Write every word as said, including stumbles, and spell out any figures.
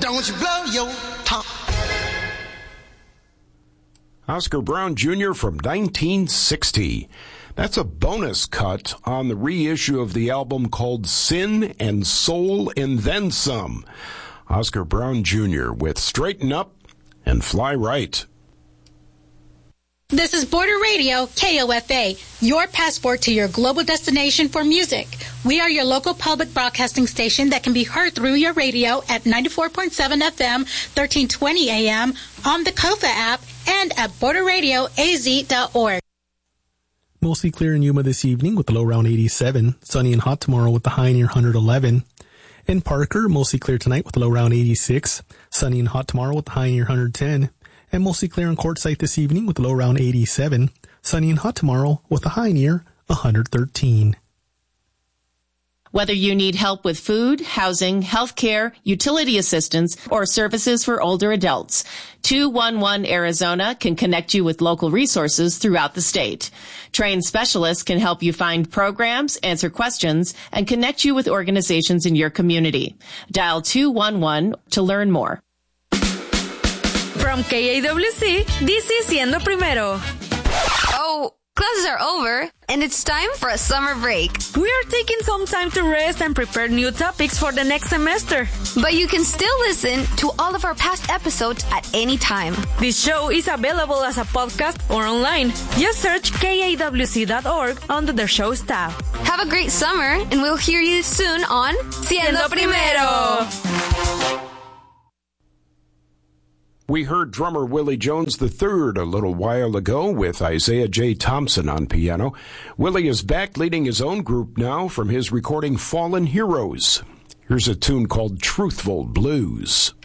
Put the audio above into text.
Don't you blow your top. Oscar Brown Junior from nineteen sixty. That's a bonus cut on the reissue of the album called Sin and Soul and Then Some. Oscar Brown Junior with Straighten Up and Fly Right. This is Border Radio, K O F A, your passport to your global destination for music. We are your local public broadcasting station that can be heard through your radio at ninety-four point seven F M, thirteen twenty A M, on the Kofa app, and at border radio a z dot org. Mostly clear in Yuma this evening with the low around eighty-seven. Sunny and hot tomorrow with the high near one hundred eleven. In Parker, mostly clear tonight with the low around eighty-six. Sunny and hot tomorrow with the high near one hundred ten. And mostly clear in Quartzsite this evening with the low around eighty-seven. Sunny and hot tomorrow with the high near one hundred thirteen. Whether you need help with food, housing, healthcare, utility assistance, or services for older adults, two one one Arizona can connect you with local resources throughout the state. Trained specialists can help you find programs, answer questions, and connect you with organizations in your community. Dial two one one to learn more. From K A W C, this is Siendo Primero. Oh, classes are over, and it's time for a summer break. We are taking some time to rest and prepare new topics for the next semester. But you can still listen to all of our past episodes at any time. This show is available as a podcast or online. Just search K A W C dot org under the show's tab. Have a great summer, and we'll hear you soon on Siendo Primero. We heard drummer Willie Jones the third a little while ago with Isaiah J. Thompson on piano. Willie is back leading his own group now from his recording Fallen Heroes. Here's a tune called Truthful Blues.